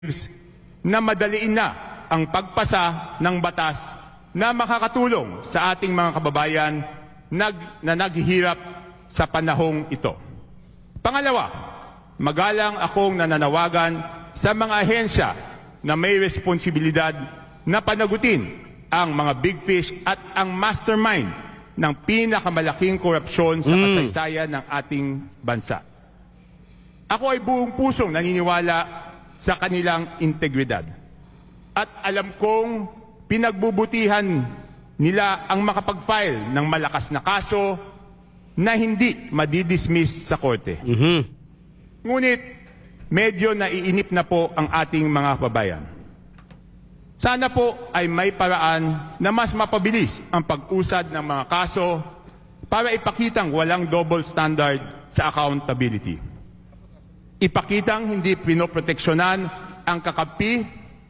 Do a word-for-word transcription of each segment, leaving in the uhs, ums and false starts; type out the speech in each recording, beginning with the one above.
na madaliin na ang pagpasa ng batas na makakatulong sa ating mga kababayan nag, na naghihirap sa panahong ito. Pangalawa, magalang akong nananawagan sa mga ahensya na may responsibilidad na panagutin ang mga big fish at ang mastermind ng pinakamalaking korupsyon sa kasaysayan ng ating bansa. Ako ay buong pusong naniniwala sa kanilang integridad. At alam kong pinagbubutihan nila ang makapag-file ng malakas na kaso na hindi madidismiss sa korte. Mm-hmm. Ngunit medyo naiinip na po ang ating mga kababayan. Sana po ay may paraan na mas mapabilis ang pag-usad ng mga kaso para ipakitang walang double standard sa accountability. Ipakitang hindi pinoproteksyonan ang kakampi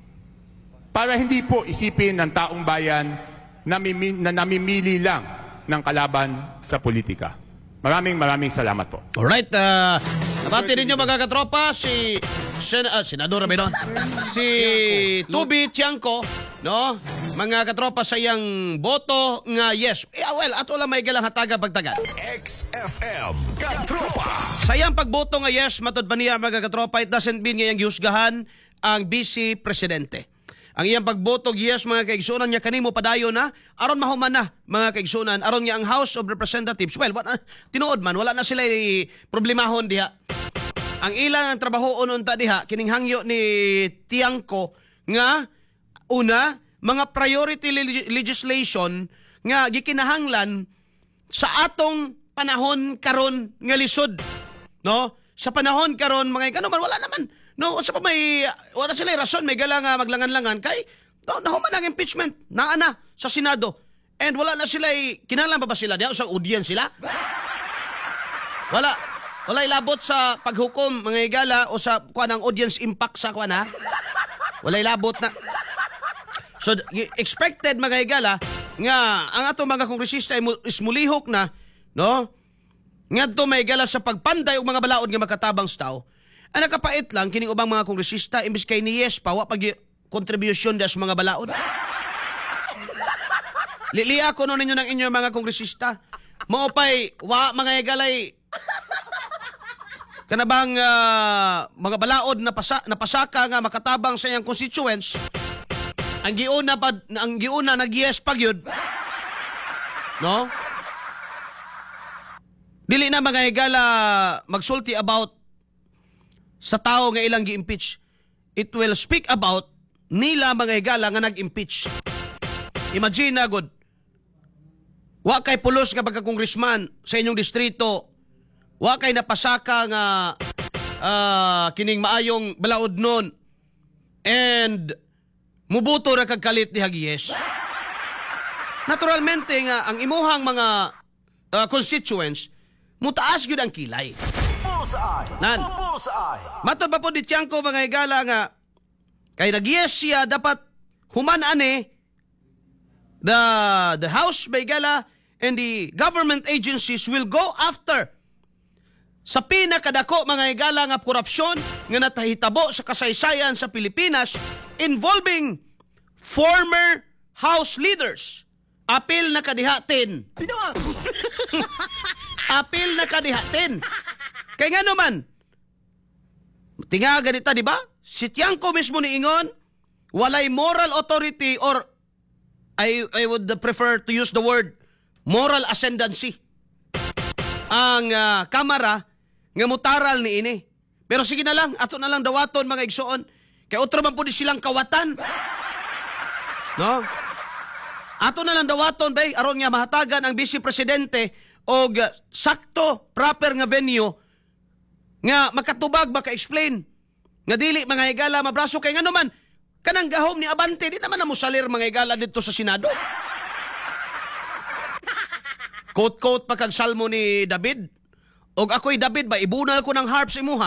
para hindi po isipin ng taong bayan na, mimi, na namimili lang ng kalaban sa politika. Maraming maraming salamat po. Alright, uh, nabati ninyo mga katropa, si Sen uh, Senador Benon, si Tubi Tiangco, no? Mga katropa sa iyang boto nga yes. Eh, well, ato lang may galang hataga pagtagan. X F M Katropa. Sa iyang pagboto nga yes, matod pa niya mga katropa, it doesn't mean nga yung giusgahan ang Vice Presidente. Ang iyang pagboto yes mga kaigsunan niya kanimo padayon na aron mahuman na mga kaigsunan aron nga ang House of Representatives well wala, tinuod man wala na sila problemahon diha. Ang ilang ang trabaho unta diha kining hangyo ni Tiangco nga una mga priority leg- legislation nga gikinahanglan sa atong panahon karon nga lisod, no? Sa panahon karon mga kano man wala naman no unsa pa may wala sila rason may gala nga maglangan-langan kay no, nahuman ang impeachment naa na sa Senado and wala na sila kinahanglan pa ba sila diha sa audience sila wala wala ilabot sa paghukom mga igala o sa kuan ang audience impact sa kuan ha wala ilabot na so expected mga igala nga ang ato mga kongresista is mulihok na no nga to may igala sa pagpanday og mga balaod nga makatabang sa tao. Ang nakapait lang, kining ubang mga kongresista, imbis kay ni yes pa, wa pag kontribusyon da sa mga balaod. Lilia ko no ninyo ng inyo mga kongresista. Maupay, wa mga igalay, kanabang uh, mga balaod na, pasa, na pasaka nga makatabang sa iyang constituents, ang giuna, pa, ang giuna nag-yes pag yun, no? Dili na mga higala magsulti about sa tao nga ilang gi-impeach. It will speak about nila mga higala nga nag-impeach. Imagine na good. Wa kay pulos nga pagka-congressman sa inyong distrito. Wa kay napasaka nga uh, kining maayong balaod nun. And mubuto ra kagkalit ni Hagies. Naturalmente nga ang imuhang mga uh, constituents mutaas gyud ang kilay. Nan. Matod pa po di Tiangco mga igala nga kay nag-yes siya dapat human ani the the House by igala and the government agencies will go after sa pinakadako mga igala nga korupsyon nga natahitabo sa kasaysayan sa Pilipinas involving former House leaders. Apil na kadihatin. Apil na kadihatin. Kaya nga naman, tinga ganita, di ba? Si Tiangco mismo ni Ingon, walay moral authority or I, I would prefer to use the word moral ascendancy. Ang uh, kamara nga mutaral ni ini. Pero sige na lang, ato na lang dawaton mga igsoon. Kaya otro man po di silang kawatan. No? Ato na lang dawaton, bay, aron nga mahatagan ang Vice Presidente og uh, sakto, proper nga venue nga makatubag, maka-explain nga dili mga higala mabraso kay nga naman kanang gahom ni Abante di naman na musalir mga higala dito sa Senado. Quote-quote pa kag salmo ni David og ako'y David ba ibunal ko ng harp sa imuha.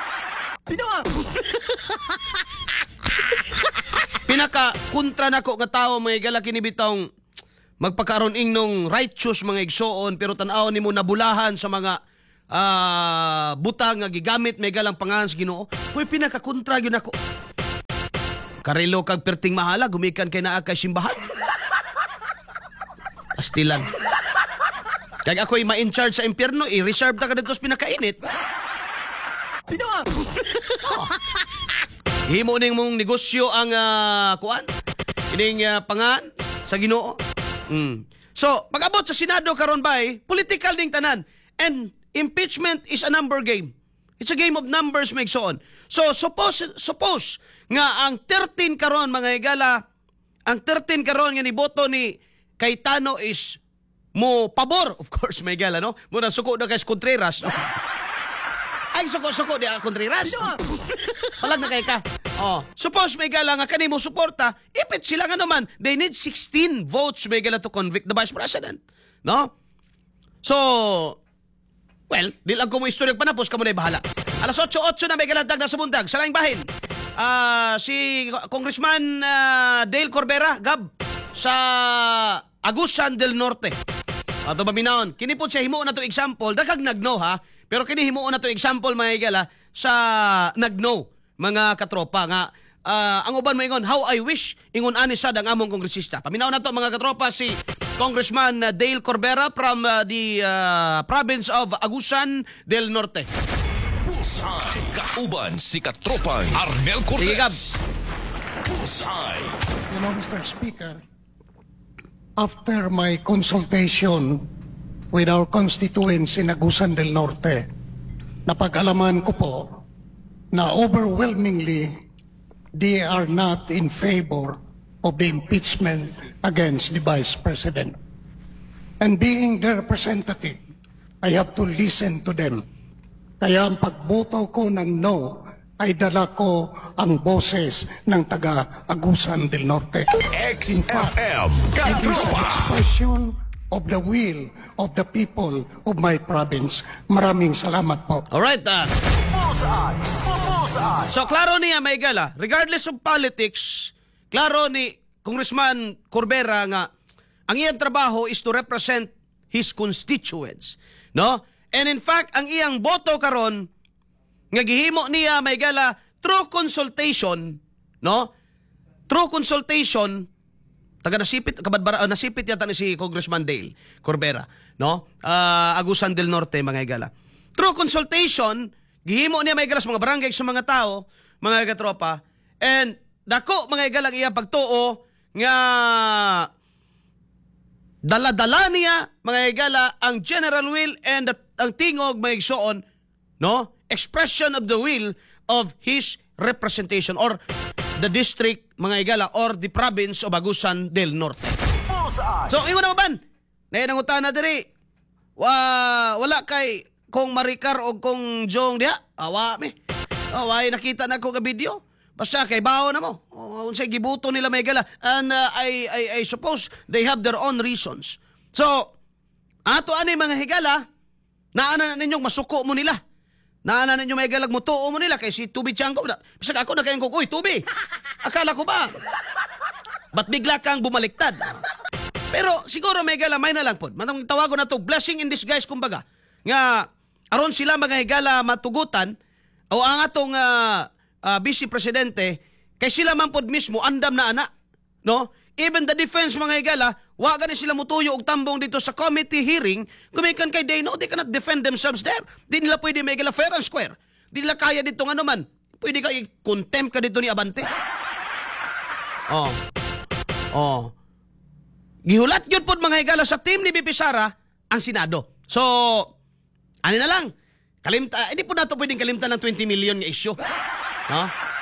Pinaka kontra nako nga tawo mga higala kini bitong magpakaroon ingnong righteous mga igsoon pero tan-aw nimo nabulahan sa mga uh, butang nga gigamit may galang pangalan sa Ginoo. Hoy pinaka kontra gyud nako. Karelo kag perting mahala, gumikan kay naa kay simbahan. Astilan. Kaya ako'y ma-in charge sa impyerno, i-reserve ta ka dito sa pinakainit. Pinawa! Himo ning mong negosyo ang uh, kuan, ining uh, pangan sa Ginoo. Mm. So, pag-abot sa Senado karon bay, political ding tanan. And impeachment is a number game. It's a game of numbers, may igsoon. So, suppose, suppose nga ang thirteen karon mga higala, ang thirteen karon nga ni boto ni Cayetano is mo pabor, of course, may higala, no? Muna suko na kay Contreras, no? Ay, suko-suko di ako Contreras. Palag na kay ka. Oh, suppose may gala nga kanimo suporta, ipit sila nga naman. They need sixteen votes may gala to convict the Vice President. No? So, well, di lang ko mo istorya panapos, kamo na bahala. Alas eight eight na may galandag na sa bundag. Sa laing bahin, uh, si Congressman uh, Dale Corbera, Gab, sa Agusan del Norte. Ato ba minahon? Kini po siya himuon na to example, dakag nagno ha, pero kini himuon na to example mga igala sa nagno mga katropa nga uh, ang uban mo ingon, how I wish ingon ani sad ang among kongresista. Paminaw na to mga katropa si Congressman uh, Dale Corbera from uh, the uh, province of Agusan del Norte. Bullseye. Kauban si Katropang Arnel Sige, Gab. Cortez. Bullseye. You know, Mister Speaker, after my consultation with our constituents in Agusan del Norte, napag-alaman ko po na overwhelmingly they are not in favor of the impeachment against the Vice President. And being their representative, I have to listen to them. Kaya ang pagboto ko ng no ay dala ko ang boses ng taga Agusan del Norte. X F M It is an Katropa. expression of the will of the people of my province. Maraming salamat po. Alright, uh, Bullseye. Bullseye. so klaro niya may gala, regardless of politics, klaro ni Congressman Corbera nga ang iyang trabaho is to represent his constituents, no? And in fact, ang iyang boto karon nga gihimo niya may gala through consultation, no? Through consultation, taga nasipit kabadbara uh, nasipit yata ni si Congressman Dale Corbera, no? Uh, Agusan del Norte mga igala. Through consultation, gihimo niya may igala sa mga barangay sa mga tao, mga katropa, and dako mga igala iya pagtuo nga dala-dala niya mga igala ang general will and the, ang tingog may igsoon, no? Expression of the will of his representation or the district mga igala or the province of Agusan del Norte. Bullseye. So, ingon na ban? Nayan ang utana diri. Wa, wala kay kung Maricar o kung Jong diha. Awa mi. Oh, why nakita na ko ka video. Basta kay bao na mo. Oh, unsay gibuto nila may gala. And uh, I, I, I suppose they have their own reasons. So, ato ani mga higala, naana na ninyong masuko mo nila. Naana ninyo may galag mo, tuo mo nila kay si Tubi Tiangco. Bisag ako na kayong kong, uy, Tubi, akala ko ba? Ba't bigla kang bumaliktad? Pero siguro may gala, may na lang po. Matang tawago na to, blessing in disguise kumbaga. Nga, aron sila mga higala matugutan, o ang atong uh, uh, Vice Presidente, kay sila man po mismo, andam na ana. No? Even the defense mga higala, waga na sila mutuyo og tambong dito sa committee hearing, kumikan kay they know they cannot defend themselves there. Di nila pwede may gala fair and square. Di nila kaya dito nga naman. Pwede ka i-contempt ka dito ni Abante. Oh. Oh. Gihulat yun po mga higala sa team ni B P Sara ang Senado. So, ano na lang, kalimta, hindi po nato pwedeng kalimta ng twenty million nga issue. No?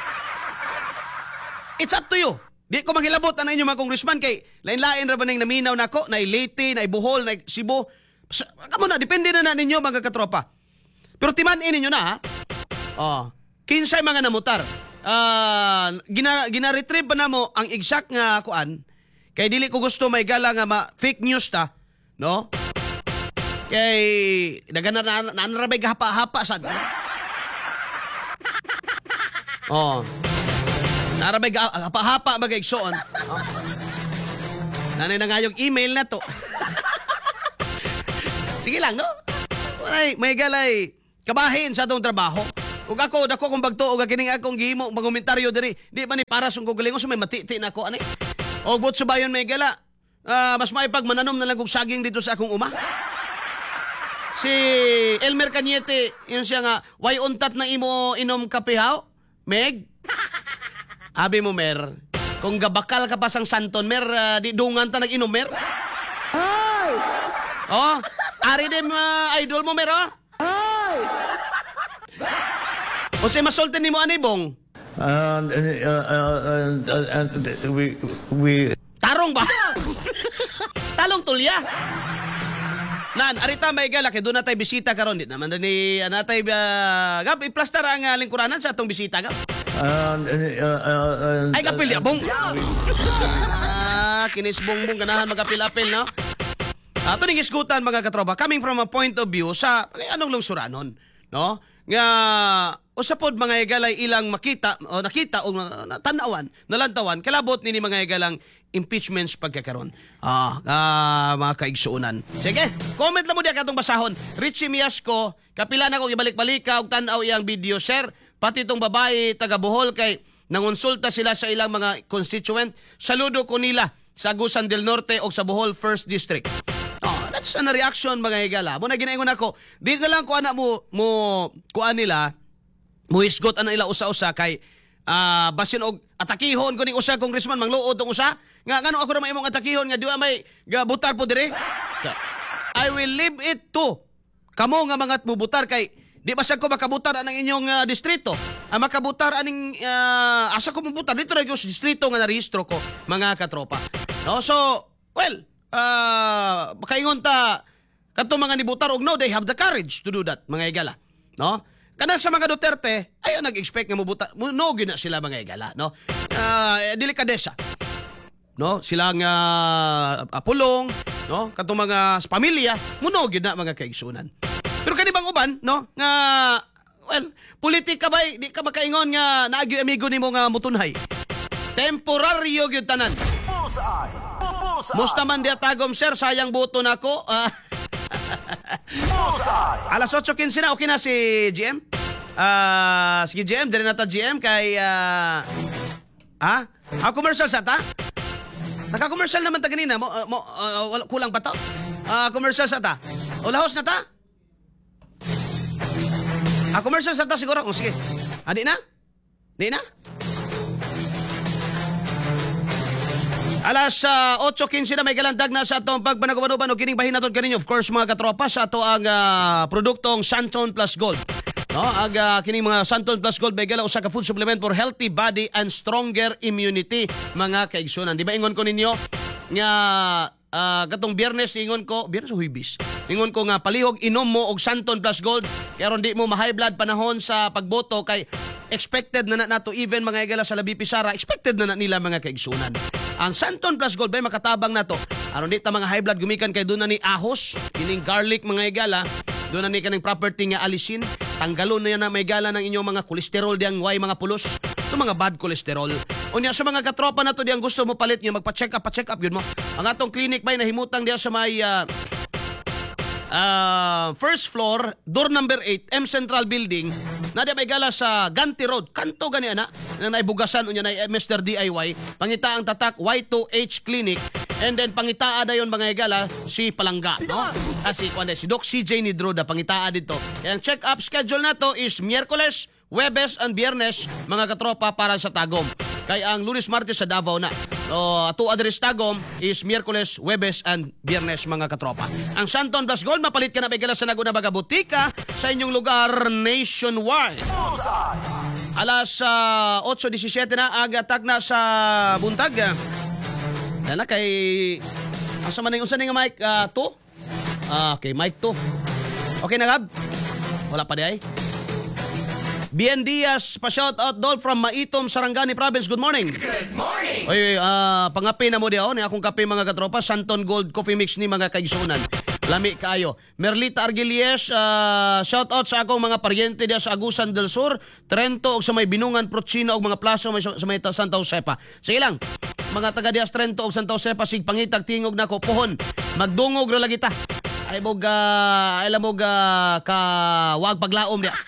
It's up to you. Di ko maghilabot na inyo mga congressman kay lain-lain ra ba ning naminaw nako, na Leyte, na Bohol, na Cebu. Kamo na, depende na na ninyo mga katropa. Pero timanin ninyo na ha. Oh, kinsay mga namutar. Ah, uh, gina gina-retrieve ba namo ang exact nga kuan? Kay dili ko gusto may gala nga ma fake news ta, no? Kay dagana na na, na, na hapa-hapa sad. Oh. Narabay hapa-hapa magigsoon. Oh. Nanay na nga yung email na to. Sige lang, no? May, may galay kabahin sa atong trabaho. Ug ako dako kung bagtuo ga kining akong gihimo mangomentaryo diri. Di ba ni para sung kugalingon sa may matiti na ako ani. Og but subayon may gala. Ah, mas maipag mananom na lang kog saging dito sa akong uma. Si Elmer Cañete, yun siya nga, why untat na imo inom kape haw? Meg? Abi mo, Mer, kung gabakal ka pa sang santon, Mer, ah, di dungan ta nag-inom, Mer? Ay! Oh, ari din ah, idol mo, Mer, oh? Ay! O siya masultin ni mo, anibong? Uh, uh, uh, uh, uh, uh, we, we, Tarong ba? Talong tulya. Nan, arita may gala kay doon natay bisita karon di naman ni anatay uh, gap iplastar ang uh, lingkuranan sa atong bisita gap. uh, uh, uh, uh, Ay kapil ya bong. Ah, kinis bongbong ganahan magapil-apil no. Ato ning isgutan mga katropa coming from a point of view sa ay, anong lungsuranon no? Nga usapod mga igalay ilang makita o nakita o tanawan nalantawan kalabot nini mga igalang impeachments pagkakaroon. Ah, ah mga kaigsuunan. Sige, comment lang mo diya katong basahon. Richie Miasco, kapila na ko ibalik-balika og tan-aw iyang video share pati itong babae taga Bohol kay nangonsulta sila sa ilang mga constituent. Saludo ko nila sa Agusan del Norte o sa Bohol First District. Oh, that's an reaction mga higala. Muna ginaingon ako, di na lang ko anak mo mo kuan nila mo isgot ana ila usa-usa kay ah basin og atakihon ko ning usa congressman mangluod tong usa nga ngano ako ra may imong atakihon nga diwa may gabutar po dire. I will leave it to kamo nga mga mubutar kay di basag ko makabutar anang inyong uh, distrito. Ang makabutar aning uh, asa ko mubutar dito ra gyud sa distrito nga narehistro ko mga katropa. No, so well, uh, makaingon ta kadto mga nibutar og no they have the courage to do that mga higala. No? Kana sa mga Duterte, ayaw nag-expect nga mubuta, no gina sila mga igala, no? Uh, delikadesa. No, silang uh, apulong, no? Katong mga sa pamilya, muno gina mga kaigsunan. Pero kani bang uban, no? Nga well, politika ba di ka makaingon nga naagyo amigo nimo nga mutunhay. Temporaryo gyud tanan. Bullseye! Bullseye! Musta man dia tagom sir, sayang buto nako. Uh, Bullseye! Alas eight fifteen na, okay na si G M? Ah, sige G M, dili na ta G M kay ah ha? Ah, commercial sa ta? Naka-commercial naman ta ganina mo, uh, mo uh, wala kulang pa to. Ah, commercial sa ta. O lahos na ta? Ah, commercial sa ta siguro. O sige. Ah, di na? Di na? Alas uh, eight fifteen na may galandag na sa atong pagpanaguban-uban o kining bahin naton kaninyo. Of course mga katropa sa ato ang uh, produktong Santon Plus Gold. No, ang uh, kining mga Santon Plus Gold may gala usa ka food supplement for healthy body and stronger immunity mga kaigsunan. Di ba ingon ko ninyo nga uh, katong Biyernes ingon ko, Biyernes o Huwebes. Ingon ko nga palihog inom mo og Santon Plus Gold kay aron di mo ma-high blood panahon sa pagboto kay expected na na nato even mga igala sa labi pisara, expected na na nila mga kaigsunan. Ang Santon Plus Gold bay makatabang nato. Aron di ta mga high blood gumikan kay doon na ni ahos, kining garlic mga igala, doon na ni kaning property nga alisin, tanggalon na yan na may gala ng inyong mga kolesterol diyang way mga pulos. Ito mga bad cholesterol. Unya sa mga katropa na to diyang gusto mo palit niyo magpa-check up, pa-check up yun mo. Ang atong clinic bay nahimutang diya sa may uh, uh, first floor, door number eight, M Central Building. Na di may gala sa Ganti Road. Kanto gani ana na naibugasan unya na Mister D I Y. Pangita ang tatak Y two H Clinic. And then pangitaa dayon mga igala si Palangga, no? Ah, si kuan si Doc C J Nidroda pangitaa dito. Kaya ang check-up schedule nato is Miyerkules, Huwebes and Biyernes mga katropa para sa Tagum. Kay ang Lunes, Martes sa Davao na. So, ato address Tagum is Miyerkules, Huwebes and Biyernes mga katropa. Ang Santon Plus Gold mapalit ka na bigala sa Naguna Baga Butika sa inyong lugar nationwide. Bullseye! Alas uh, eight seventeen na agatak na sa buntag. Dala kay asa man yung unsa nga mic uh, two? Ah, okay, mic two. Okay na gab? Wala pa di ay. Bien Diaz, pa-shout out dol from Maitom, Sarangani Province. Good morning. Good morning! Oy, uh, pangapi na mo di ako, ni akong kape mga katropa, Santon Gold Coffee Mix ni mga kaigsunan. Lami kayo. Merlita Argilies, uh, shout out sa akong mga paryente diya sa Agusan del Sur, Trento ug sa may Binungan, Prochino ug mga plaso may, sa may Santa Josepa. Sige lang. Mga taga dias Trento ug Santa Josepa sig pangitag tingog nako pohon. Magdungog ra lagi ta. Ay mog uh, ay lamog uh, ka wag paglaom diya.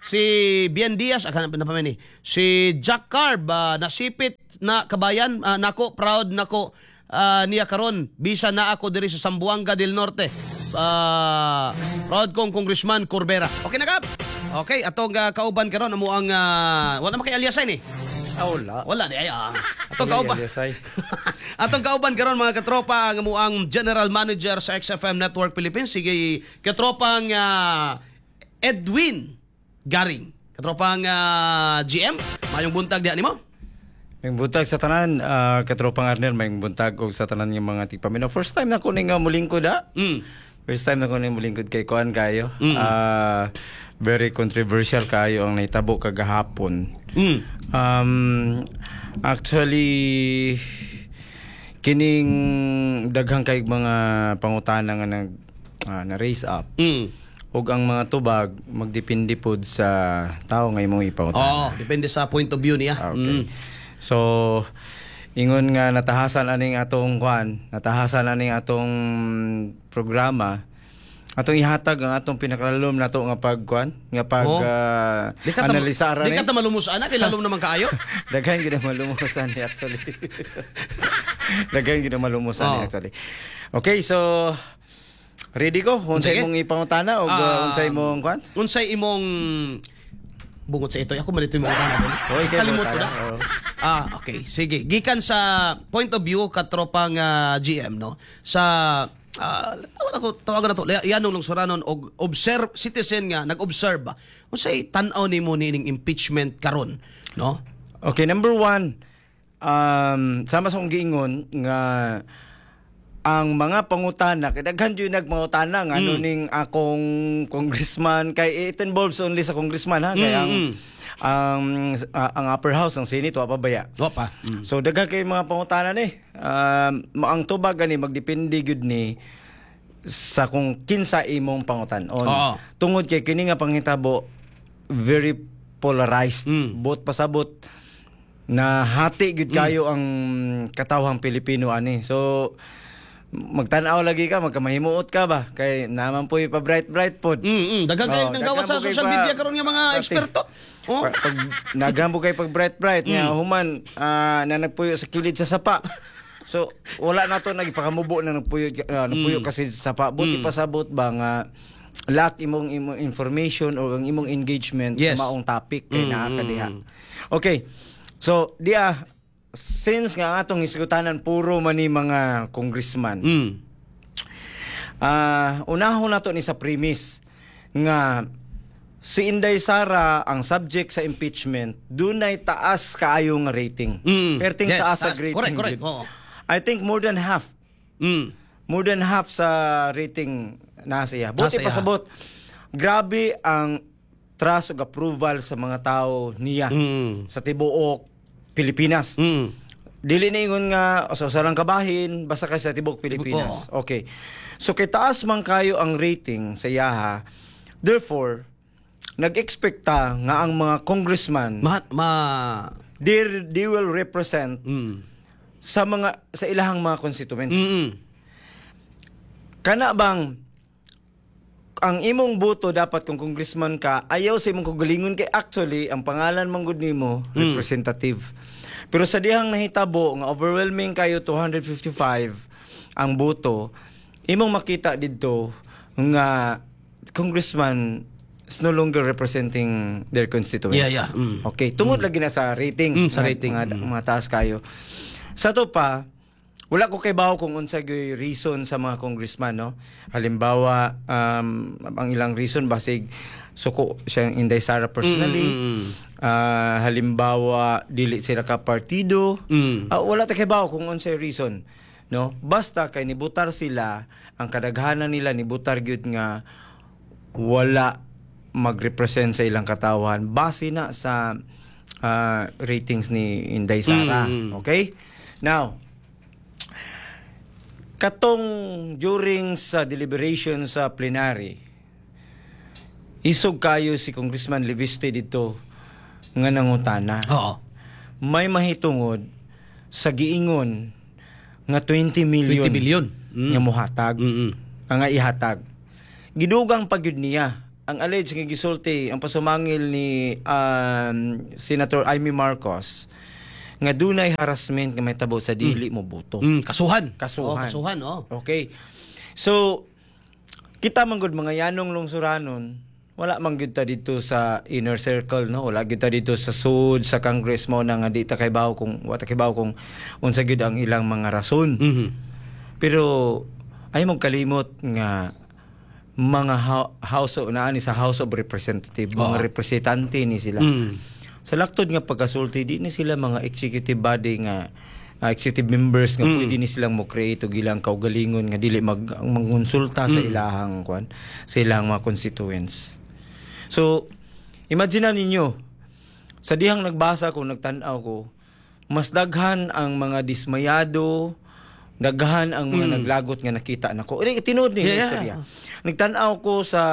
si Bien Diaz, ah, na pa ni. Si Jack Carb, ah, nasipit na kabayan, ah, nako proud nako ah, niya karon. Bisa na ako diri sa Zamboanga del Norte. Ah, proud kong Congressman Corbera. Okay na kap? Okay, atong ah, kauban karon amo ang ah, wala man kay aliasan eh. Ah, wala. Wala di ay ah. Atong Wala, kauban. aliasay. Atong kauban karon mga katropa ang amo ang General Manager sa X F M Network Philippines, sige katropang ah, Edwin Garing. Katropang ah, G M, mayong buntag diha nimo. May buntag sa tanan, ah, katropang Arnel, may buntag og sa tanan yung mga tigpaminaw. First time na ko ning uh, mulingkod ha. Mm. First time na ko ning mulingkod kay Kuan kayo. Mm. Ah, very controversial kayo ang naitabo kagahapon. Mm. Um, actually, kining daghang kay mga pangutana nga nag ah, na raise up. Mm. Ug ang mga tubag magdepende pod sa tao nga imong ipangutana. Oo, depende sa point of view niya. Ah, okay. Mm. So ingon nga natahasan aning atong kwan, natahasan aning atong programa. Atong ihatag ang atong pinakalom nato nga pagkwan, nga pag Oh. uh, Di ka ta- analisa ra Di ni. ka ta malumos ana kay lalom naman kaayo. Daghan gid malumusan ni actually. Daghan gid malumusan ni Oh. actually. Okay, so ready ko unsay Sige. imong ipangutana o Ah, unsay imong kwan? Unsay imong bungot sa ito. Ako malito yung mga tanong. Oy, kay Kalimot ko mga na. tanong, oo. Ah, okay. Sige. Gikan sa point of view katropang ah, G M, no? Sa ah, tawagan ako, tawagan na to. Yanong lungsuranon og observe citizen nga nag-observe ba. Unsay tan-aw nimo ning impeachment karon, no? Okay, number one, um, sama sa kong giingon nga ang mga pangutana, kay daghan yun nagpangutana nga ano Mm. ning akong congressman, kay it involves only sa congressman ha, kay Mm, ang, mm. ang, ah, ang upper house, ang Senate, wa pa baya. Opa. Mm. So daghan kay mga pangutana ni. Um, ang tubag ani magdepende gyud ni sa kung kinsa imong pangutanon. Oo. Tungod kay kini nga panghitabo very polarized. Mm. Bot pasabot na hati gyud kayo ang katawhang Pilipino ani. So magtan-aw lagi ka, magkamahimuot ka ba? Kay naman po pa bright bright pod. Mm, mm. Daghang kayo Oh, nang gawa daghan sa po kayo social pa- media karon nga mga Ate, eksperto. Oh. Pa- pag nagambo kay pag bright bright nga human ah, na nagpuyo sa kilid sa sapa. So wala na to nagipakamubo na nagpuyo uh, nagpuyo kasi sa sapa. Buti pasabot ba nga lack imong imong information o ang imong engagement Yes. sa maong topic kay Mm, naa ka mm, diha. mm. Okay. So diya since nga atong iskutanan puro man ni mga congressman. Mm. Ah, unahon nato ni sa premise nga si Inday Sara ang subject sa impeachment, dunay taas kaayo nga rating. Mm. Perting Yes, taas sa taas. rating. Correct, correct. gid. Oo. I think more than half. Mm. More than half sa rating nasa iya. Buti Nasa iya. pasabot. Grabe ang trust ug approval sa mga tao niya Mm. sa tibuok Pilipinas. Mm. Dili na ingon nga sa usarang kabahin basta kay sa tibuok Pilipinas. Okay. So kay taas man kayo ang rating sa yaha. Therefore, nag-expect ta nga ang mga congressman Ma, ma they, they will represent mm. sa mga sa ilahang mga constituents. Mm. Kana bang ang imong boto dapat kung congressman ka, ayaw sa imong kagalingon kay actually ang pangalan man gud nimo Mm. representative. Pero sa dihang nahitabo nga overwhelming kayo two hundred fifty-five ang boto, imong makita didto nga congressman is no longer representing their constituents. Yeah, yeah. Mm. Okay, tungod lagi na sa rating. Mm, sa Mga- rating. Mga, Mm. mga taas kayo. Sa to pa, wala ko kay bawo kung unsa gyud reason sa mga congressman, no? Halimbawa, um, ang ilang reason basig suko siyang Inday Sara personally. Mm, mm, mm. Ah, halimbawa dili sila ka partido. Mm. Ah, wala ta kay bawo kung unsa reason, no? Basta kay nibutar sila, ang kadaghanan nila nibutar gyud nga wala magrepresent sa ilang katawan base na sa ah, ratings ni Inday Sara. Mm. Okay? Now, katong during sa deliberation sa plenary, isog kayo si Congressman Leviste dito nga nangutana. Oo. May mahitungod sa giingon nga twenty million, twenty billion. Mm. nga muhatag. Mm. Ang nga ihatag. Gidugang pagyud niya ang alleged nga gisulti ang pasumangil ni um, Senator Amy Marcos nga dunay harassment nga may tabo sa dili mo boto. Mm, kasuhan. Kasuhan. Oh, kasuhan, oh. Okay. So kita man gud mga yanong lungsuranon, wala man gyud ta dito sa inner circle, no? Wala gyud ta dito sa sud sa Congress mo na nga di ta kay bawo kung wa ta kay bawo kung unsa gyud ang ilang mga rason. Mhm. Pero ay mo kalimot nga mga ho- house o naani sa House of Representative, mga Oo. representante ni sila. Mm. Sa laktod nga pagkasulti, di ni sila mga executive body nga uh, executive members nga Mm. pwede ni silang mo create og ilang kaugalingon nga dili mag mangonsulta sa ilahang kwan, sa ilang mga constituents. So, imagine ninyo, sa dihang nagbasa ko, nagtanaw ko, mas daghan ang mga dismayado, daghan ang mga naglagot nga nakita nako. Iri tinuod ni Yeah. istorya. Nagtanaw ko sa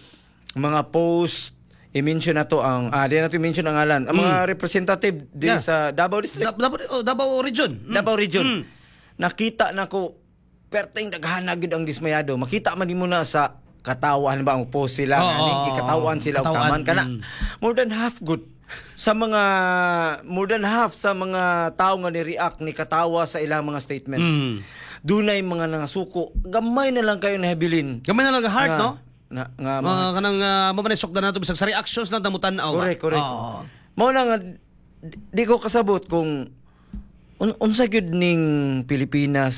mga post i-mention na to ang ah di na to i-mention ang ngalan ang mga representative di Yeah. sa Davao District, Da- Davao, oh, Davao region. Mm. Davao Region. Nakita nako perteng daghan na gyud ang dismayado. Makita man nimo na sa katawan ba ang post sila Oo, nga oo, oo. katawan sila og Katawan, taman kana. mm. More than half good sa mga more than half sa mga tao nga ni-react ni katawa sa ilang mga statements. Mm. Dunay mga nangasuko, gamay na lang kayo nahabilin. Gamay na lang ang heart, Nga- no? Na, nga mga Mga kanang uh, mamanisok na nato bisag sa reactions lang damutan na. correct, correct. Oo. Mao na nga di, di ko kasabot kung un, unsa gyud ning Pilipinas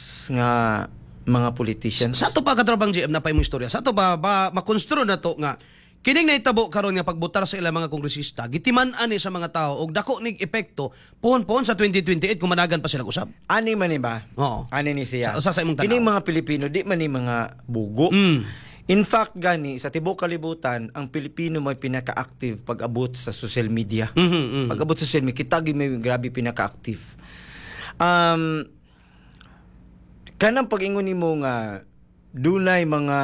nga mga politicians. Sa to pa katrabang G M na pa imong istorya. Sa to ba, ba makonstro na to nga kining nahitabo karon nga pagbutar sa ilang mga kongresista gitiman ani sa mga tao og dako nig epekto puhon-puhon sa twenty twenty-eight kung managan pa sila usab. Ani man ni ba? Oo. Ani ni siya. Sa- sa- sa imong tanaw. Kining mga Pilipino di man ni mga bugo. Mm. In fact gani sa tibok kalibutan ang Pilipino may pinaka-active pag abot sa social media. Mhm. mhm. Pag abot sa social media kita gyud may grabe pinaka-active. Um kanang pag-ingon nimo nga dunay mga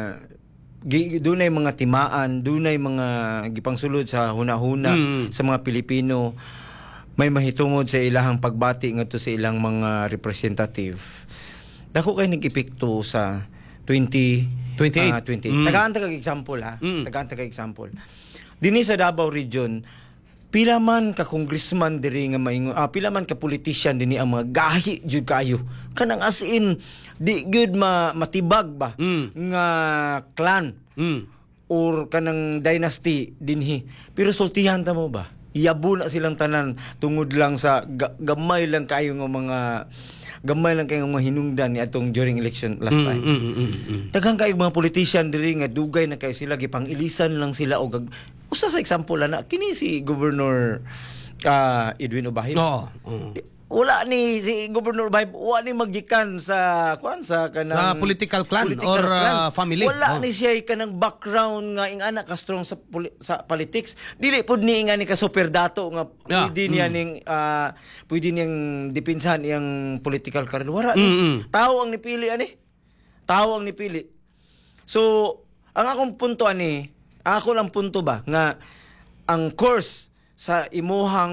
gi- dunay mga timaan, dunay mga gipangsulod sa hunahuna Mm. sa mga Pilipino, may mahitungod sa ilahang pagbati ngadto sa ilang mga representative. Dako kay nag-epekto sa twenty twenty-eight. ah, twenty-eight. Mm. Tagaan ta kag example ha. Mm. Tagaan ta kag example. Dinhi sa Davao Region, pila man ka congressman diri nga maingon, ah, pila man ka politician dinhi ang mga gahi jud kayo. Kanang as in di good ma matibag ba Mm. nga clan Mm. or kanang dynasty dinhi. Pero sultihan ta mo ba? Iyabo na silang tanan tungod lang sa ga- gamay lang kayo nga mga gamay lang kayo nga mga hinungdan ni atong during election last time. Mm, mm, mm, mm. Daghang kayo mga politician diri nga dugay na kay sila gipang-ilisan lang sila og gag- usa sa example na kini si Governor ah, Edwin Ubahib. Oo. oo. Di- Wala ni si Governor Ubahib wala ni magikan sa kuan sa kanang Sa political clan political or, clan. ah, family. Wala Oh. ni siya kanang background nga ing anak ka strong sa poli- sa politics. Dili pud ni nga ni ka super dato nga Yeah. pwede niya Mm. ning ah, pwede niyang dipinsahan iyang political career. Wala ni. Mm-mm. Tao ang nipili ani. Tao ang nipili. So, ang akong punto ani, ako lang punto ba nga ang course sa imuhang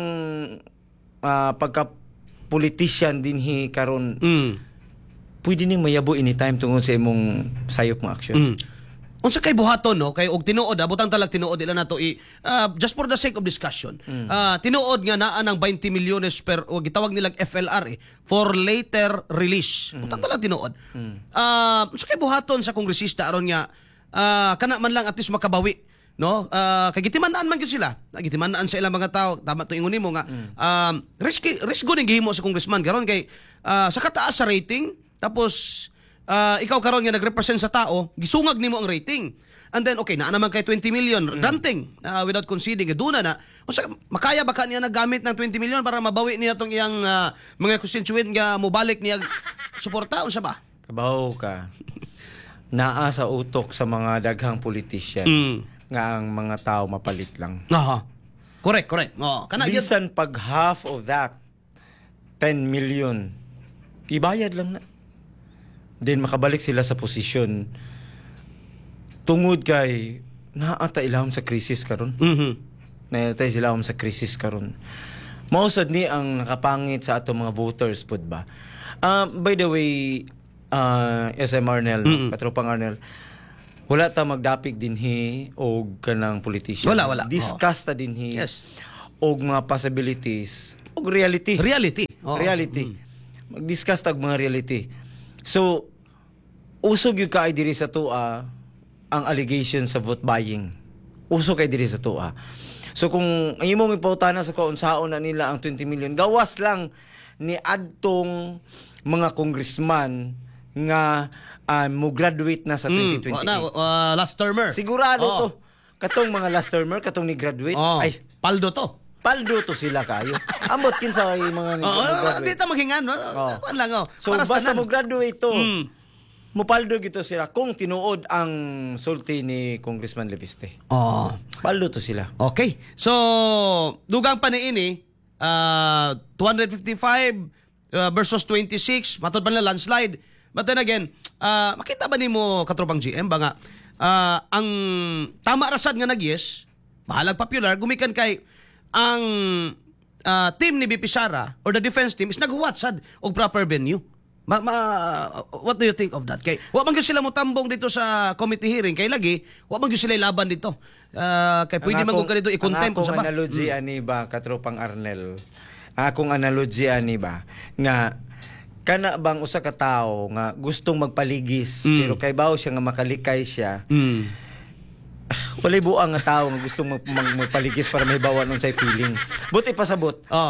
ah, pagka politician dinhi karon Mm. pwede ning mayabo anytime tungod sa imong sayop nga action. Mm. Unsa kay buhaton no kay og tinuod abutang talag tinuod ila nato i ah, just for the sake of discussion. Ah, tinuod nga naa ng twenty milyones per o gitawag nilang F L R eh, for later release. Butang talag tinuod. Ah, unsa kay buhaton sa kongresista aron nga ah, kana man lang at least makabawi no Ah, kay gitiman-an man gyud sila gitiman-an sa ilang mga tao tama to ingon nimo nga um, risk risk ning gihimo sa congressman karon kay ah, sa kataas sa rating tapos ah, ikaw karon nga nagrepresent sa tao gisungag nimo ang rating and then okay naa naman kay twenty million ranting ah, without conceding duna na unsa makaya ba kaniya nagamit ng twenty million para mabawi niya tong iyang ah, mga constituent nga mobalik niya suporta unsa ba Kabaw ka. Naa sa utok sa mga daghang politician mm. nga ang mga tao mapalit lang. aha correct correct oh kana gyud Bisan pag half of that ten million ibayad lang na. Then makabalik sila sa posisyon tungod kay naata ilahom sa krisis karon. mhm Naatay sila sa krisis karon. Mausad ni ang nakapangit sa atong mga voters pud ba. Uh, by the way, uh, S M Arnel, Mm-mm. Katropang Arnel, wala ta magdapig dinhi og kanang politician. Wala, wala. Discuss ta dinhi. Yes. Og mga possibilities og reality. Reality. Oo. Reality. Mag-discuss tag mga reality. So, usog yung kaay diri sa tua ang allegation sa vote buying. Usog kay diri sa tua. So, kung ang imong ipautana sa kaunsaon na nila ang twenty million, gawas lang ni adtong mga congressman nga uh, mo graduate na sa twenty twenty-eight. Na, uh, last termer. Sigurado Oo. to. Katong mga last termer, katong ni graduate, Oh, ay, paldo to. paldo to sila kayo. Ambot kinsa kay mga ni Oo, graduate. di ta maghingan. Oh. Oh. lang, oh. So Para sa basta tanan. mo graduate to, Mm. mupaldo gito sila kung tinuod ang sulti ni Congressman Leviste. Oh. Paldo to sila. Okay. So, dugang pa ni ini, uh, two fifty-five uh, versus twenty-six, matod pa nila landslide. But then again, uh, makita ba ni mo katropang G M ba nga, uh, ang tama rasad nga nag-yes, bahalag popular, gumikan kay ang uh, team ni B P Sara or the defense team is naghuwat sad og proper venue. Ma, ma- what do you think of that? Kay wa man gyud sila mo tambong dito sa committee hearing kay lagi wa man gyud sila laban dito. Uh, kay pwede man gud kanito i-contempt ang sa akong ba. analogy ani ba katropang Arnel. Akong analogy ani ba nga kana bang usa ka tawo nga gustong magpaligis Mm. pero kay bawo siya nga makalikay siya. Mm. Walay buang nga tawo nga gustong mag, mag, magpaligis para mahibawan unsay feeling. Buti pasabot. Oh.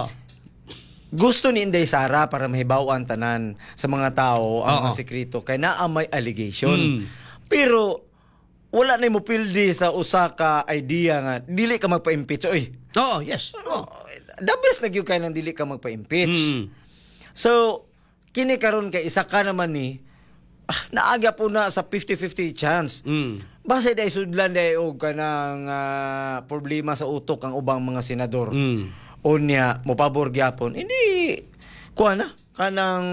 Gusto ni Inday Sara para mahibawan tanan sa mga tao ang Oo. mga sekreto kay naa may allegation. Mm. Pero wala na mo pildi sa usa ka idea nga dili ka magpa-impeach. Oy, Oo, yes. Oh. the best na gyud kay nang dili ka magpa-impeach. Mm. So kini karon kay isa ka naman ni ah, naaga po na sa fifty-fifty chance. Mm. Base day sudlan day og kanang ah, problema sa utok ang ubang mga senador. Mm. Unya mo pabor gyapon. Hindi kuha na kanang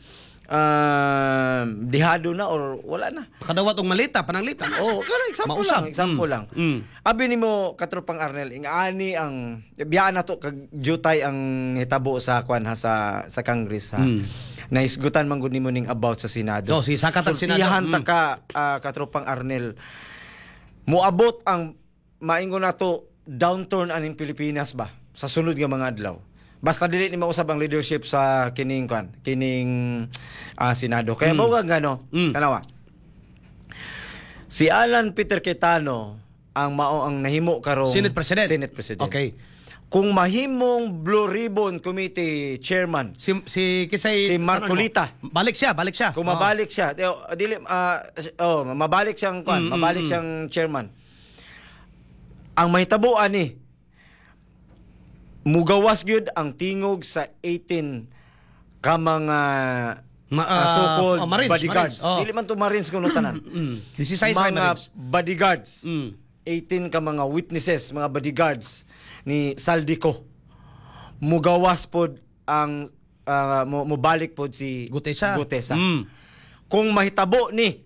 ah, dihado na or wala na. Kadawat og malita, pananglita. Oh, kana example Mausap. lang, example Mm. lang. Mm. Abi nimo katropang Arnel, ing ani ang biyaan na to kag jutay ang hitabo sa kwan ha sa sa Congress ha. Mm. Naisgutan man gud nimo ning about sa Senado. Oh, si sakatag Senado. Sultihan ta Mm. ka ah, katropang Arnel. Moabot ang maingon nato downturn aning Pilipinas ba sa sunod nga mga adlaw. Basta dili ni mausab ang leadership sa kining kwan, kining ah, Senado. Kaya Mm. mo nga gano, Mm. tanawa. Si Alan Peter Cayetano ang mao ang nahimo karong Senate President. Senate President. Okay. Kung mahimong Blue Ribbon Committee Chairman, Si si kisay Si Marcolita. ano, balik siya, balik siya. kung mabalik siya, di- oh, dili ah, oh, mabalik siyang kwan, Mm, mabalik mm, siyang chairman. Ang mahitabuan ni mugawas gyud ang tingog sa eighteen ka mga Ma- ah, ah, so-called oh, Marines, bodyguards. Marines, oh. Dili man to Marines kuno tanan. Mm. Disisay sa mga Marines. bodyguards. Mm. eighteen ka mga witnesses, mga bodyguards ni Saldico. Mugawas pod ang ah, mo mubalik pod si Gutesa. Gutesa. Mm. Kung mahitabo ni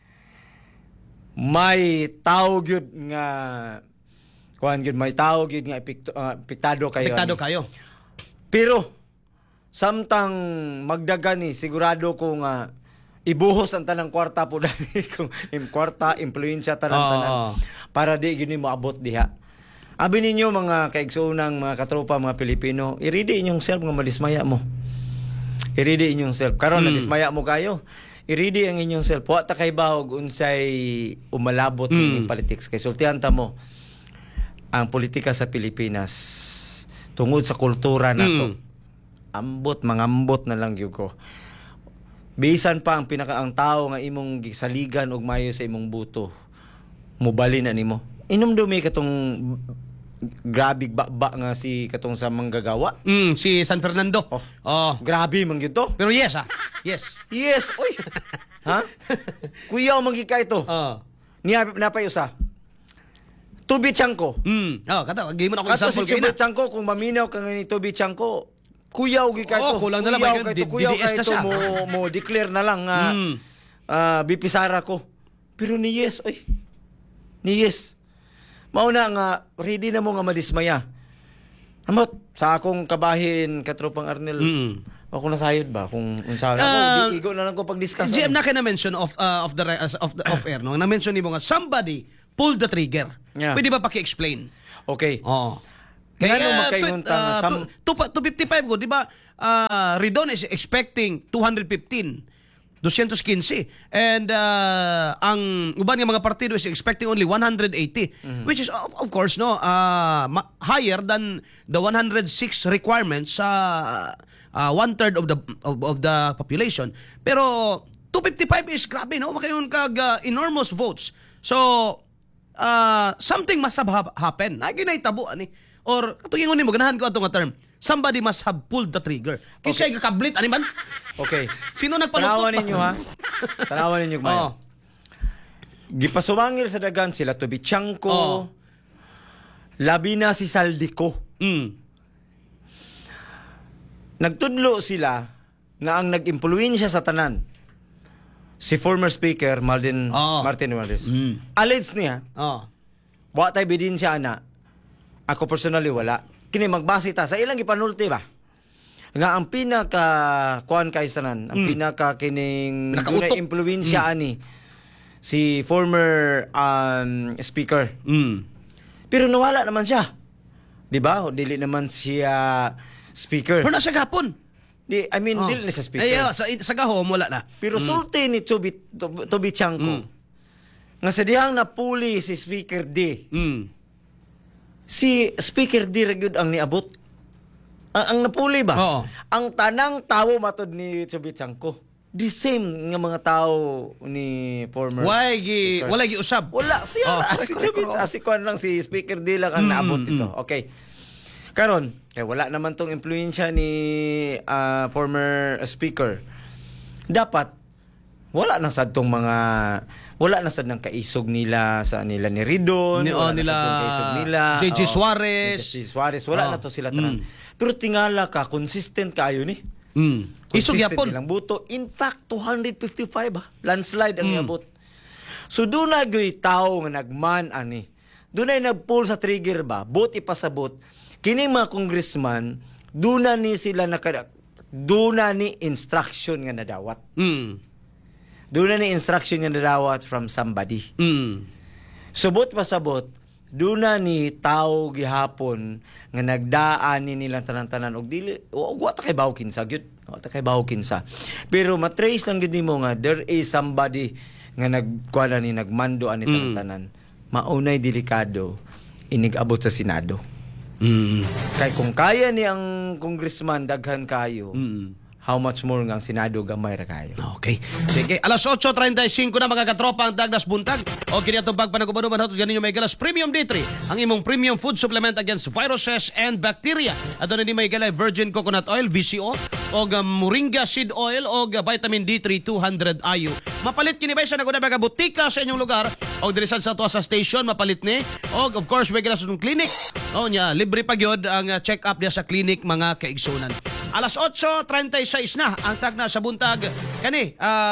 may tao gyud nga kuan gyud may tao gyud nga epekto, ah, epektado kayo. Apektado ani. kayo. Pero samtang magdaga ni sigurado ko nga ibuhos ang tanang kwarta po dali kung im kwarta impluwensya tanan tanan Oo. para di gyud ni moabot diha. Abi ninyo mga kaigsoonang mga katropa mga Pilipino, i-ready inyong self nga madismaya mo. I-ready inyong self. Karon Mm. na dismaya mo kayo. I-ready ang inyong self. Wa ta kay bahog unsay umalabot Mm. ning politics kay sultihan ta mo ang politika sa Pilipinas tungod sa kultura nato. Mm. Ambot mangambot na lang gyud ko. Bisan pa ang pinaka ang tao nga imong gisaligan og mayo sa imong buto. Mubali na nimo. Inom dumi katong grabe bakba nga si katong sa manggagawa. Mm, si San Fernando. Oh. Oh. Grabe man gyud to. Pero yes ah. Yes. Yes, oy. Ha? Kuya mangi ka ito. Oh. Niya napay usa. Tubi Chanko. Mm. Oh, kata, gay mo na ako Kato si example kay Tubi na. Chanko kung maminaw ka nga ni Tubi Chanko. Kuyaw gi ka Oo, ito. kulang na lang, Kuyaw may ka D- ito. Kuyaw D D S ka na ito. siya. Mo, mo declare na lang nga Mm. ah, bipisara ko. Pero ni yes, oy. Ni yes. Mauna nga, ready na mo nga madismaya. Amot, sa akong kabahin, katropang Arnel, Mm. Ako nasayod ba kung unsa ako Ah, di igo na lang ko pag-discuss. G M na na mention of uh, of the re- as- of the of air no. Na mention nimo nga somebody pulled the trigger. Yeah. Pwede ba paki-explain? Okay. Oo. Kaya Kaya ano magkayunta nga uh, sam- two fifty-five go, di ba? Uh, Ridon is expecting two fifteen. two fifteen. And uh, ang uban nga mga partido is expecting only one eighty, Mm-hmm. which is of, of course no uh, ma- higher than the one hundred six requirements sa uh, one third of the of, of the population. Pero two fifty-five is grabe no, makayon kag uh, enormous votes. So uh, something must have hap- happened. Na ginahitabo ani or katong ingon nimo ganahan ko ato nga term. Somebody must have pulled the trigger. Kinsay okay. Kakablit ani man? Okay. Sino nagpalukot? Tanawan ninyo ha. Tanawan ninyo Oo. Mayo. Gipasumangil sa dagan sila Tobichanko. Oo. Labi na si Saldico. Mm. Nagtudlo sila nga ang nag-impluwensya sa tanan si former speaker Martin Oo. Martin Romualdez. Mm. Alleged niya, Oh. wa tay ebidensya ana. Ako personally wala. Kini magbase ta sa ilang gipanulti ba? Nga ang pinaka kuan kay tanan, ang Mm. pinaka kining Nakautok. dunay impluwensya ani si former um, speaker. Mm. Pero nawala naman siya. 'Di ba? O, dili naman siya speaker. Pero nasa gapon. Di, I mean, Oh. dili na siya speaker. Ay, oh, sa, sa gahom, wala na. Pero sulti ni Tobi, Tobi, Tobichanko, Mm. nga sa dihang napuli si Speaker D, Mm. si Speaker D ragyod ang niabot. Ang, ang napuli ba? Oo. Ang tanang tawo matod ni Tobichanko. The same nga mga tao ni former Why gi speaker. wala gi usab. Wala siya. Oh, Ah, correct, si correct, Chubit, correct. ah, si Kwan lang, si Speaker D lang ang Mm, naabot mm, ito. mm. Okay. Karon, kaya wala naman tong impluensya ni ah, former speaker. Dapat wala na sad tong mga wala na sad nang kaisog nila sa nila ni Ridon, Ni- wala oh, na nila sad tong kaisog nila. J J Oh, Suarez. J J Suarez, wala Oh. na to sila tanan. Mm. Pero tingala ka, consistent kayo ni. Mm. Isog Consistent yapon. nilang buto. In fact, two fifty-five ha. Landslide ang Mm. iabot. So doon na gyoy tao nga nagman ani. Doon ay nagpull sa trigger ba? Bot ipasabot. Kini mga congressman, doon na ni sila naka doon na ni instruction nga nadawat. Mm. Doon na ni instruction nga nadawat from somebody. Mm. Subot pasabot, doon na ni tao gihapon nga nagdaan ni nilang tanan-tanan og dili o wa ta kay bawo kinsa gyud. Wa ta kay bawo kinsa. Pero matrace lang gyud nimo nga there is somebody nga nagkuala ni nagmando ani tanan-tanan. Maunay delikado inigabot sa Senado. Mm. Kay kung kaya ni ang congressman daghan kayo, Mm. how much more nga ang Senado gamay ra kayo. Okay. Sige. Alas eight thirty-five na mga katropa ang Dagdas Buntag. O kini atong pagpanagubanuban hatod ganinyo may galas Premium D three, ang imong premium food supplement against viruses and bacteria. Adto ni may galay virgin coconut oil V C O o moringa seed oil o vitamin D three two hundred I U. Mapalit kini bay sa naguna mga butika sa inyong lugar o diri sa tuwa sa station mapalit ni. O of course may galas ng clinic. O nya libre pa gyud ang uh, check up diya sa clinic mga kaigsunan. Alas eight thirty-six na ang tagna sa buntag kani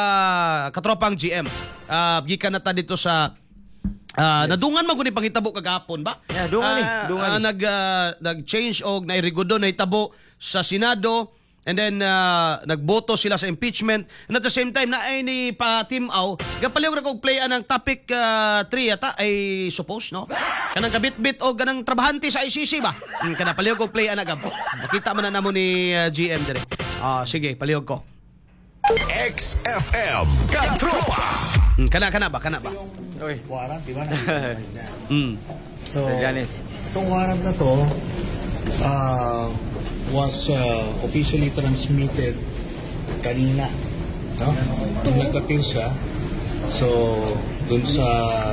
ah, katropang G M. Ah, gikan na ta dito sa ah, nadungan man guni pangitabo kagahapon ba? Yeah, dungan ni, Ah, dungan ah, ni. nag ah, nag-change og nairigudo na itabo sa Senado and then ah, nagboto sila sa impeachment and at the same time na ay ni pa Team Au gapaliw ra kog play anang topic three ata ay suppose no kanang kabit-bit og kanang trabahante sa I C C ba hmm, kana paliw kog play ana gab makita man na namo ni ah, G M dire ah sige paliw ko X F M Katropa. hmm, kana kana ba kana ba Oy. warrant, di ba? hmm. So, Janis. itong warrant na to uh, was uh, officially transmitted kanina. No? Nung nag-appear siya, so, dun sa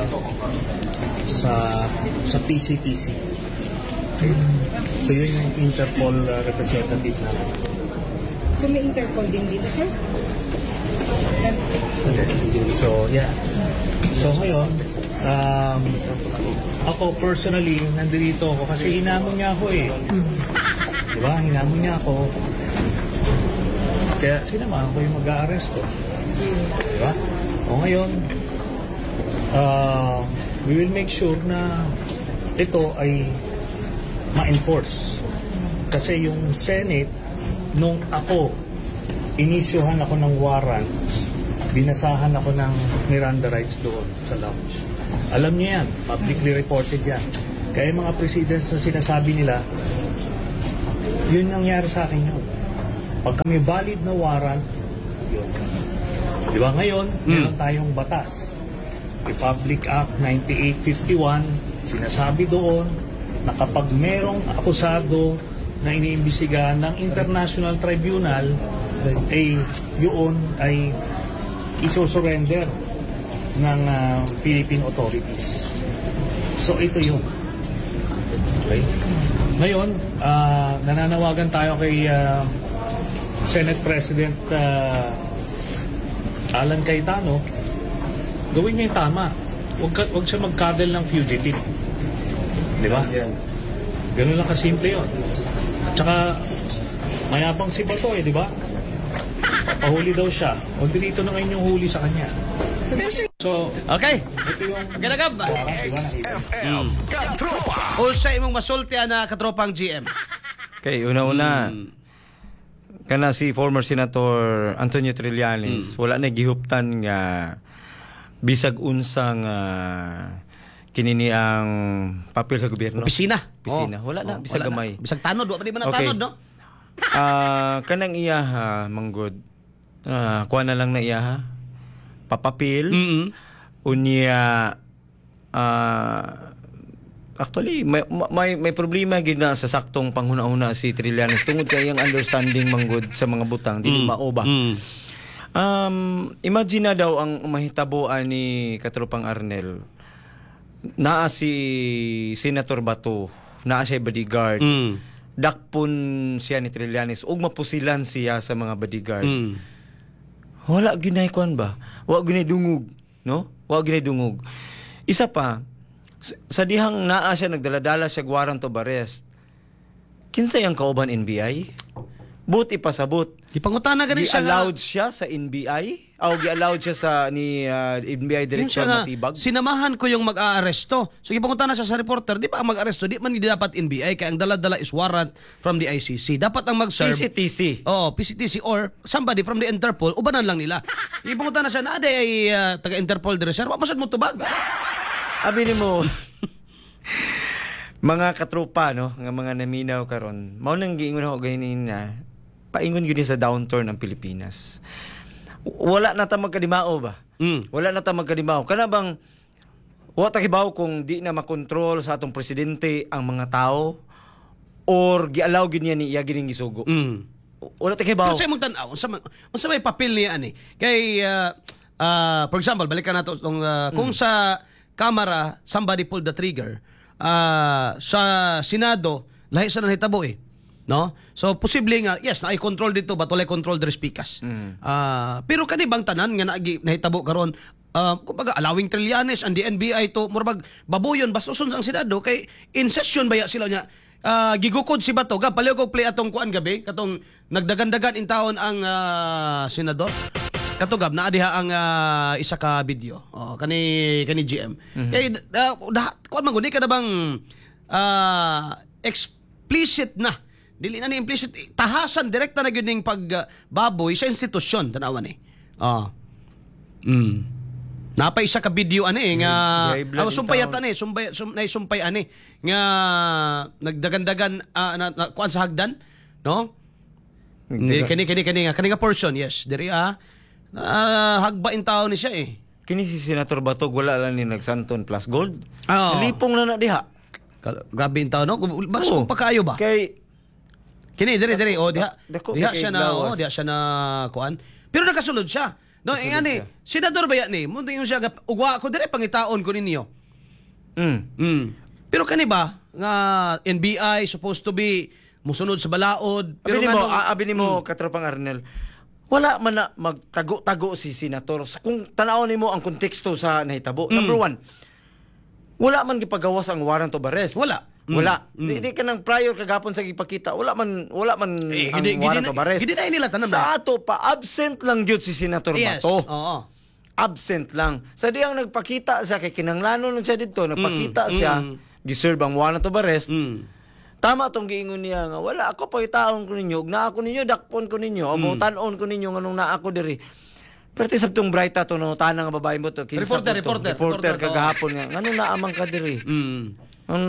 sa sa P C T C. So, yun yung Interpol uh, representative na. So may Interpol din dito, sir? Sir? So, yeah. So, ngayon, um, ako personally, nandito ako kasi hinamon niya ako eh. Diba? Hinamon niya ako. Kaya sinamahan ko yung mag-aaresto. Diba? O ngayon, uh, we will make sure na ito ay ma-enforce. Kasi yung Senate, nung ako inisyuhan ako ng warrant, binasahan ako ng Miranda rights doon sa lounge. Alam niyo yan, publicly reported yan. Kaya yung mga precedents na sinasabi nila, yun nangyari sa akin yun. Pag kami valid na warrant, yun. Di ba ngayon, meron tayong batas. Republic Act ninety-eight fifty-one, sinasabi doon na kapag merong akusado na iniimbestigahan ng International Tribunal, ay yun ay isosurrender ng uh, Philippine authorities. So ito yun. Okay? Ngayon, uh, nananawagan tayo kay uh, Senate President uh, Alan Cayetano, gawin niya yung tama. Huwag, ka, huwag siya mag-cuddle ng fugitive. Di ba? Ganun lang kasimple yun. At saka, mayabang si Bato eh, di ba? Papahuli daw siya. O dito na ngayon yung huli sa kanya. So, Okay. ito yung... Okay na, Gab. X F M Katropa. Usa imong masulti na katropang G M. Okay, una-una, kana si former Senator Antonio Trillanes, wala na gihuptan nga bisag unsang uh, kinini ang papel sa gobyerno. Opisina. Opisina. Oh. Wala na, Oh, bisag wala gamay. na. Bisag tanod, wa pa di man na Okay. tanod, no? Ah, kanang iya ha, manggod. Ah, kuha na lang na iya ha. Papapil. Mm-hmm. Unya ah actually may may, may problema gid na sa saktong panghuna-una si Trillanes tungod kay ang understanding manggod sa mga butang dili mao ba. Mm. Um imagine na daw ang mahitaboan ni Katropang Arnel. Naa si Senator Bato, naa siya bodyguard. Mm. Dakpon siya ni Trillanes ug mapusilan siya sa mga bodyguard. Mm. Wala ginay kwan ba? Wa ginay dungog, no? Wa ginay dungog. Isa pa, s- sa dihang naa siya nagdaladala siya warrant of arrest. Kinsay ang kauban N B I? Buti pa sabot. Di pangutana gani siya. Gi-allowed siya sa N B I? O gi-allowed siya sa ni uh, N B I Yun Director siya nga, Matibag? sinamahan ko yung mag-aaresto. So, ipangutana siya sa reporter, di ba ang mag-aresto, di man hindi dapat N B I, kaya ang dala-dala is warrant from the I C C. Dapat ang mag-serve. P C T C. Oh, P C T C or somebody from the Interpol, ubanan lang nila. Ipangutana siya, na ay uh, taga-Interpol dire, sir, wa masad mo tubag. Abi ni mo, mga katropa, no? Nga mga naminaw karon. Mao nang giingon ako ganin na paingon gyud sa downturn ng Pilipinas. Wala na ta magkadimao ba? Mm. Wala na ta magkadimao. Kana bang wa ta kibaw kung di na makontrol sa atong presidente ang mga tao or gialaw gyud niya ni iya gining gisugo. Mm. Wala ta kibaw. Pero sa imong tan-aw, unsa man- unsa may papel niya ani? Kay uh, uh, for example, balikan nato tong uh, kung sa Kamara somebody pulled the trigger, uh, sa Senado lahi sa nahitabo eh. No? So posible nga yes, na control dito but wala control the speakers. Ah, pero kani bang tanan nga naagi nahitabo karon uh, kumbaga allowing Trillanes and the N B I to murag babuyon bastuson ang Senado kay in session baya sila nya uh, gigukod si Bato ga paliw kog play atong kuan gabi katong nagdagandagan in taon ang uh, senador katugab naa diha ang uh, isa ka video oh kani kani G M kay uh, da, kuan man guni kada bang uh, explicit na dili na ni implicit tahasan direkta na gyud ning pagbaboy sa institusyon tanawan eh ah mm napay isa ka video ani eh, nga May blood oh, in sumpayat town. ani sumpay sum, nay sumpay ani nga nagdagandagan ah, na, na, kuan sa hagdan no Hindi, kani kani kani nga kani nga portion yes diri ah uh, hagba in taon ni siya eh. Kini si Senator Batog wala lang ni nagsanton plus gold. Oo. Lipong na na diha. Kal- Grabe in taon no. Bas Oo. kung pakaayo ba? Kay Kini diri diri oh diha. Dako, Diha kay siya na Lawas. oh diha siya na kuan. Pero nakasulod siya. No, eh, ani, senador ba yan ni? Mo yung siya gap- ugwa ko dire pangitaon ko ninyo. mm. Mm. Pero kani ba nga N B I supposed to be musunod sa balaod pero Abi ni mo, nganong- ah, abi ni mo katropang Arnel. Wala man na magtago-tago si senator. So, kung tanaw nimo ang konteksto sa nahitabo. Number one, wala man gipagawas ang warrant of arrest. Wala. Mm. Wala. Mm. Di, di ka nang prior kagapon sa gipakita. Wala man wala man Eh, ang gidi- gidi warrant na- of arrest. gidi na nila tanan ba? Sa ato pa absent lang gyud si Senator Yes. Bato. Oo. Absent lang. Sa diyang nagpakita siya kay kinanglanon siya dito, nagpakita Mm, siya, mm. giserve ang warrant of arrest. Mm. Tama tong giingon niya nga wala ako pangitaon ko ninyo, ug naa ako ninyo dakpon ko ninyo, o Hmm. tan-on ko ninyo nganong naa ako diri. Pero ti sabtong brighta to no tanang nga babae mo to, kinsa Reporter, to, reporter, reporter reporter to. kagahapon nga nganong naamang ka diri. Mm. Ang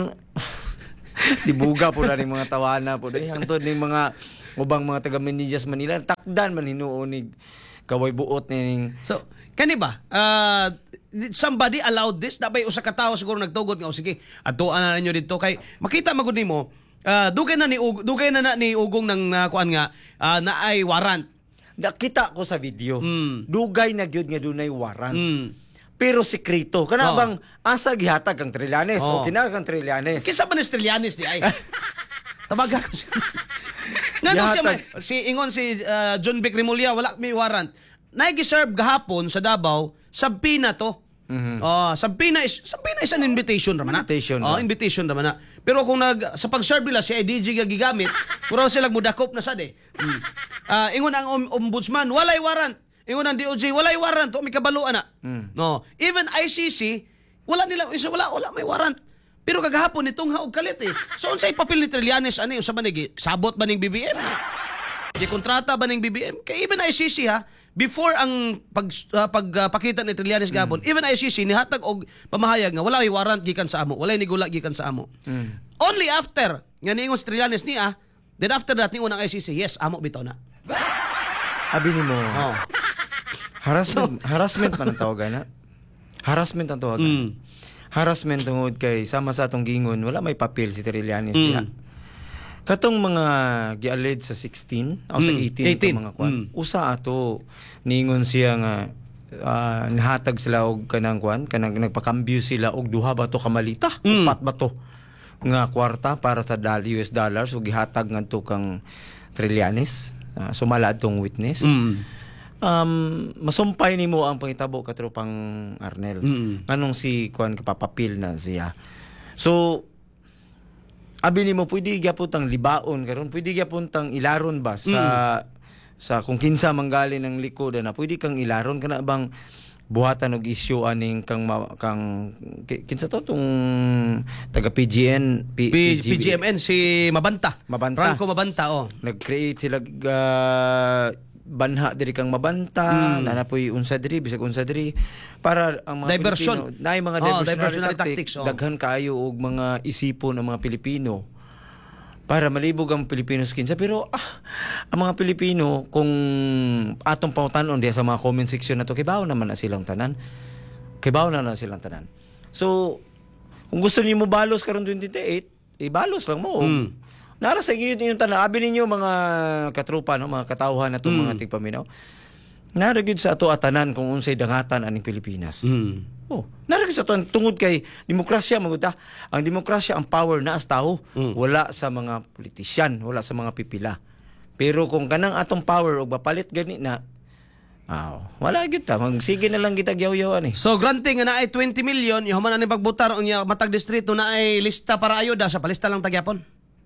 dibuga po na ning mga tawana po dai hangtod ning mga ubang mga taga Manillas Manila takdan man hinuonig kaway buot ning So, kani ba? Uh, somebody allowed this? Dabay usa ka tawo siguro nagtugod nga o sige, atuan na ninyo dito kay makita magud nimo uh, dugay na ni Ug- dugay na, na ni ugong ng uh, kuan nga uh, naay warrant. nakita ko sa video. Mm. Dugay na gyud nga dunay warrant. Mm. Pero sikreto kana Oh. bang asa gihatag kang Trillanes Oh. o kinaka kang Trillanes. Kinsa man ni Trillanes di ay? Tabaga ko siya. Nga daw siya may, si ingon si uh, John Vic Remulla wala may warrant. Nai-serve gahapon sa Davao, sabpina to. Mhm. Oh, sabpina is sabpina is an invitation raman na. Invitation Oh, ra. invitation raman na. Pero kung nag sa pag-serve nila si I D G nga gigamit, puro sila mudakop na sad eh. Mm. Ah, ingon ang om- ombudsman, walay warrant. Ingon ang D O J, walay warrant, to may kabaluan na. Mm. No, even I C C, wala nila isa wala wala may warrant. Pero kagahapon nitong haog kalit eh. So unsay papel ni Trillanes ani usa man ni sabot ba ning B B M? Di kontrata ba ning B B M? Kay even I C C ha, before ang pag uh, pagpakita ni Trillanes gabon, even I C C nihatag og pamahayag nga wala may warrant gikan sa amo, wala ni gula gikan sa amo. Only after nga niingon si Trillanes niya, then after that niingon ang I C C, yes, amo bitaw na. Abi nimo. Oh. Harassment, harassment man ang tawagan na. Harassment ang tawagan. Mm. Harassment tungod kay sama sa atong gingon wala may papel si Trillanes Mm. diha. Katong mga gi-allege sa sixteen o sa Mm, eighteen, eighteen. itong mga kwan. Mm. Usa ato ningon siya nga ah, nahatag sila og kanang kwan, kanang nagpakambyo sila og duha ba to kamalita, Mm. upat ba to nga kwarta para sa dal- U S dollars ug gihatag ngadto kang Trillanes. Ah, sumala atong witness. Mm. Um, masumpay nimo ang pangitabo katropang Arnel. Mm. Anong si kuan kapapapil na siya. So abi nimo pwede gyapon tang libaon karon, pwede gyapon tang ilaron ba sa sa kung kinsa manggali ng likod na pwede kang ilaron kana bang buhatan og issue aning kang ma- kang ki- kinsa to tong taga P G N P, P- PGB. PGMN si Mabanta. Mabanta. Franco Mabanta oh. Nag-create sila uh, banha diri kang mabanta, Mm. na napoy unsa diri bisag unsa diri para ang mga Diversion. Pilipino, naay mga Oh, diversionary, diversionary tactics, tactics, oh. daghan kaayo og mga isipon ng mga Pilipino para malibog ang Pilipino sa kinsa. Pero ah, ang mga Pilipino kung atong pautanon diya sa mga comment section na to kibaw naman na silang tanan, kibaw na na silang tanan. So kung gusto niyo mo balos karon twenty twenty-eight, ibalos lang mo. Mm. Nara sa iyo yung tanan. Abi ninyo mga katrupa no, mga katawhan na to, Mm. mga tigpaminaw. Nara gyud sa ato atanan kung unsay dangatan aning Pilipinas. Mm. Oh, nara gyud sa ato tungod kay demokrasya maguta. Ang demokrasya ang power na as tao, Mm. wala sa mga politisyan, wala sa mga pipila. Pero kung kanang atong power og bapalit gani na, aw, wala gyud ta. Magsige na lang kita yaw-yawan eh. So granting nga naay twenty million, yung man ani pagbutar unya matag distrito na ay lista para ayuda sa palista lang tagyapon.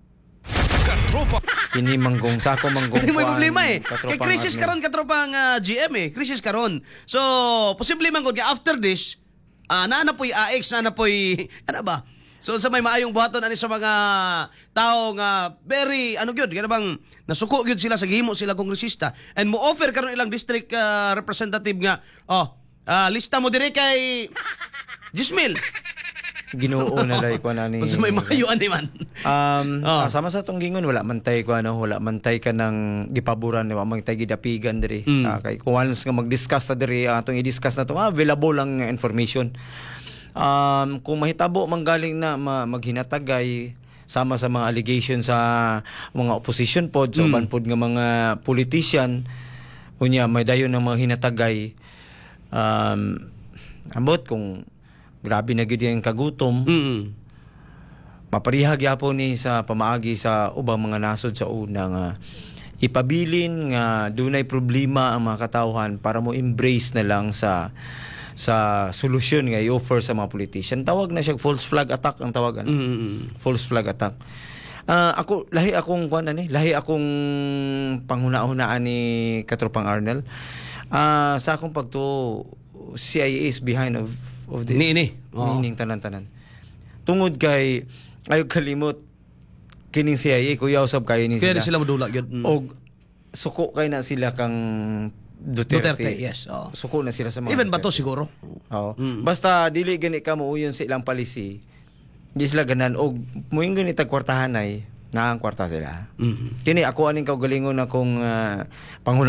Kini manggong sako manggong. Hindi mo kuan, problema eh. katropang Kay crisis Arnel. karon katropang uh, G M eh, crisis karon. So posible man gud nga after this, ah naa na poy A X, naa na poy ano ba? So sa may maayong buhaton ani sa mga tao nga very ano gyud, kana bang nasuko gyud sila sa gihimo sila kongresista and mo offer karon ilang district ah, representative nga oh, ah, lista mo dire kay Jismil. Ginoo na lay ko na ni. Sa may maayo ani man. Um, Oh. ah, sama sa tong gingon wala man tay ko ano, wala man tay ka ng gipaboran ni wa man tay gidapigan diri. Mm. Ah, kay kung once nga mag-discuss ta diri ah, atong i-discuss na to, ah, available lang nga information. Um, kung mahitabo man galing na ma- maghinatagay sama sa mga allegations sa mga opposition pod sa Mm. uban pod nga mga politician unya may dayon ng mga hinatagay um, ambot kung grabe na gyud yung kagutom Mm. maparihag yapon ni sa pamaagi sa ubang mga nasod sa una nga ipabilin nga dunay problema ang mga katawhan para mo embrace na lang sa sa solusyon nga i-offer sa mga politician. Tawag na siya false flag attack ang tawagan. Mm. False flag attack. Ah, ako lahi akong kuan ani, lahi akong panghuna-hunaan ni Katropang Arnel. Ah, sa akong pagto C I A is behind of of the Ni ini. Oo. meaning tanan-tanan. Tungod kay ayo kalimot kining C I A kuya usab kayo ni Kaya sila. di sila madula gyud. Mm. Og suko kay na sila kang Duterte. Duterte, yes. Oo. Suko na sila sa mga Even Bato Duterte. siguro. Oo. Basta dili gani ka mo uyon sa ilang policy. Di sila ganan og muing gani tag kwartahan ay naang kwarta sila. Mhm. Kini ako aning kaugalingon akong uh, panghula